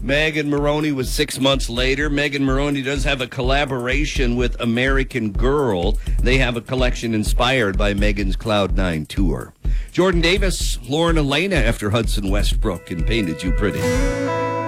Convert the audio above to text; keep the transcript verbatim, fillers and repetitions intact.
Megan Moroney was six months later. Megan Moroney does have a collaboration with American Girl. They have a collection inspired by Megan's Cloud Nine tour. Jordan Davis, Lauren Elena after Hudson Westbrook and Painted You Pretty.